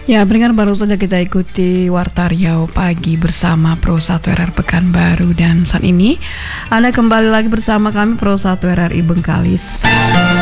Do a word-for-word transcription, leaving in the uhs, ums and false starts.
Ya, pendengar, baru saja kita ikuti Warta Riau Pagi bersama Pro satu R R Pekanbaru. Dan saat ini Anda kembali lagi bersama kami Pro satu R R I Bengkalis.